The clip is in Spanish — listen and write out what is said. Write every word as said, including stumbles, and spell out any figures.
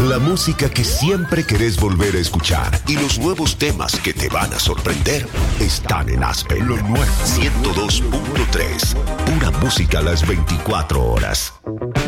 La música que siempre querés volver a escuchar y los nuevos temas que te van a sorprender están en Aspen. Lo nuevo ciento dos punto tres. Pura música a las veinticuatro horas.